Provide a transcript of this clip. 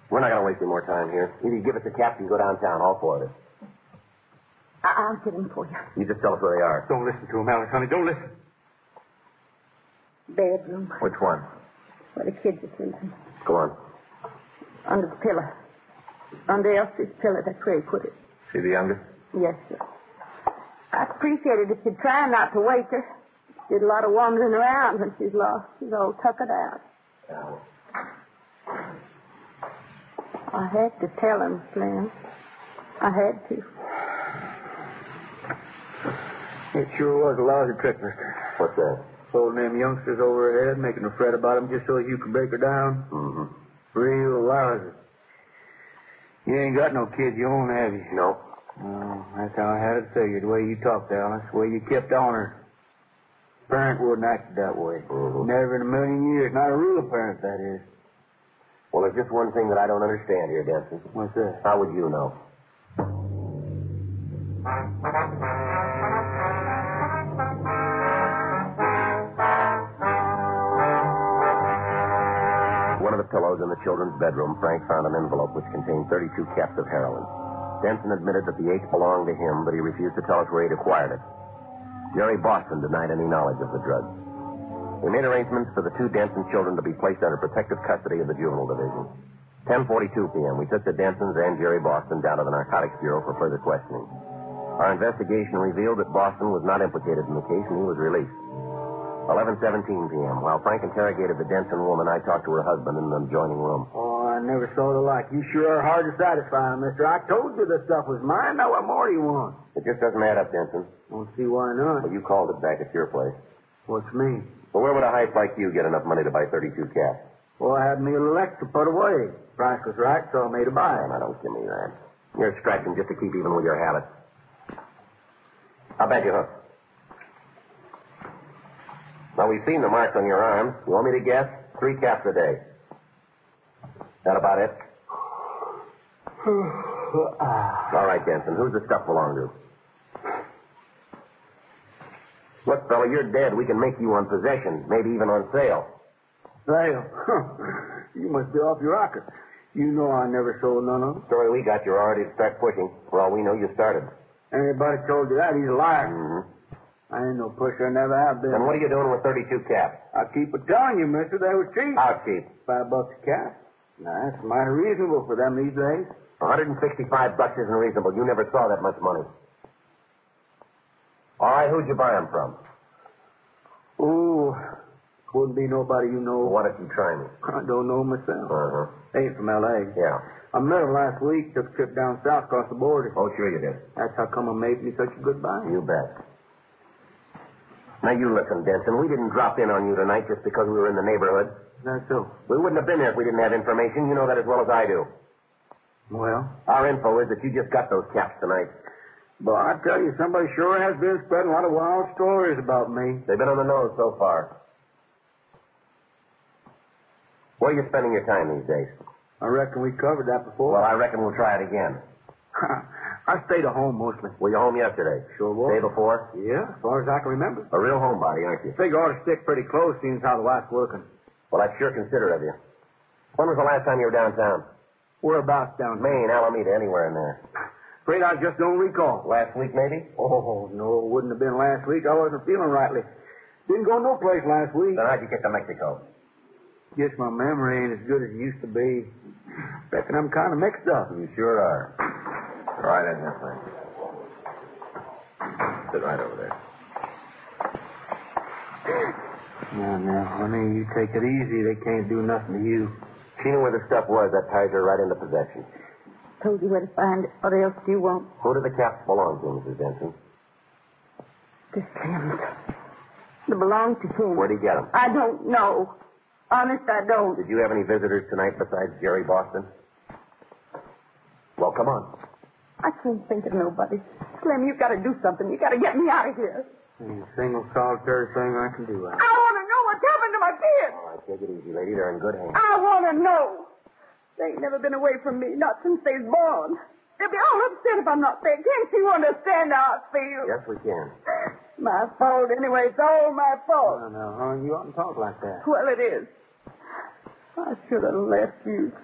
We're not going to waste any more time here. Either you give us the caps or you go downtown, all four of us. I'll get them for you. You just tell us where they are. Don't listen to him, Alice, honey. Don't listen. Bedroom, Which one? where the kids are sleeping. Go on. Under the pillow. Under Elsie's pillow, that's where he put it. See the youngest? Yes, sir. I'd appreciate it if you'd try not to wake her. Did a lot of wandering around when she's lost. She's all tuckered out. I had to tell him, Slim. I had to. It sure was a lousy trick, mister. What's that? Holding them youngsters over her head, making her fret about them just so you could break her down. Mm-hmm. Real lousy. You ain't got no kids you own, have you? No. Oh, that's how I had it figured. The way you talked, Alice. The way you kept on her. Parent wouldn't act that way. Mm-hmm. Never in a million years. Not a real parent, that is. Well, there's just one thing that I don't understand here, Denson. What's that? How would you know? One of the pillows in the children's bedroom, Frank found an envelope which contained 32 caps of heroin. Denson admitted that the 8 belonged to him, but he refused to tell us where he'd acquired it. Jerry Boston denied any knowledge of the drugs. We made arrangements for the 2 Denson children to be placed under protective custody of the juvenile division. 10:42 p.m., we took the Densons and Jerry Boston down to the Narcotics Bureau for further questioning. Our investigation revealed that Boston was not implicated in the case, and he was released. 11:17 p.m., while Frank interrogated the Denson woman, I talked to her husband in the adjoining room. Oh, I never saw the like. You sure are hard to satisfy, mister. I told you the stuff was mine. Now what more do you want? It just doesn't add up, Denson. Don't see why not. Well, you called it back at your place. What's me? Well, where would a hype like you get enough money to buy 32 caps? Well, I had me a little extra put away. Price was right, so I made a buy. Now, don't give me that. You're extracting just to keep even with your habits. I'll bet you hook. Now, we've seen the marks on your arms. You want me to guess? 3 caps a day. That about it? All right, Denson. Who's the stuff belong to? Look, fella, you're dead. We can make you on possession, maybe even on sale. Sale? You must be off your rocker. You know I never sold none of them. Story we got, you're already to start pushing. For all we know, you started. Anybody told you that, he's a liar. Mm-hmm. I ain't no pusher, never have been. Then what are you doing with 32 caps? I keep a telling you, mister, they were cheap. How cheap? $5 a cap. Now, that's mighty reasonable for them these days. $165 isn't reasonable. You never saw that much money. All right, who'd you buy them from? Oh, wouldn't be nobody you know. Well, why don't you try me? I don't know myself. Uh-huh. They ain't from L.A. Yeah. I met him last week, took a trip down south across the border. Oh, sure you did. That's how come I made me such a good buy. You bet. Now, you listen, Denson. We didn't drop in on you tonight just because we were in the neighborhood. That's so. We wouldn't have been there if we didn't have information. You know that as well as I do. Well, Our info is that you just got those caps tonight. but I tell you, somebody sure has been spreading a lot of wild stories about me. They've been on the nose so far. Where are you spending your time these days? I reckon we covered that before. Well, I reckon we'll try it again. I stayed at home mostly. Were you home yesterday? Sure was. Day before? Yeah, as far as I can remember. A real homebody, aren't you? Figure ought to stick pretty close, seeing as how the wife's working. Well, I'd sure consider it of you. When was the last time you were downtown? Whereabouts down there? Maine, Alameda, anywhere in there. Afraid I just don't recall. Last week, maybe? Oh, no, it wouldn't have been last week. I wasn't feeling rightly. Didn't go no place last week. Then how'd you get to Mexico? Guess my memory ain't as good as it used to be. Reckon I'm kind of mixed up. You sure are. Right in here, Frank. Sit right over there. Now, honey, you take it easy. They can't do nothing to you. She knew where the stuff was. That ties her right into possession. Told you where to find it. What else do you want? Who do the caps belong to, Mrs. Denson? The Slims. They belong to him. Where'd he get them? I don't know. Honest, I don't. Did you have any visitors tonight besides Jerry Boston? Well, come on. I can't think of nobody. Slim, you've got to do something. You've got to get me out of here. Ain't a single solitary thing I can do. I want to know what's happened to my kids. All right, take it easy, lady. They're in good hands. I want to know. They ain't never been away from me, not since they was born. They'll be all upset if I'm not there. Can't you understand how I feel? Yes, we can. My fault anyway. It's all my fault. Now, honey, you oughtn't talk like that. Well, it is. I should have left you.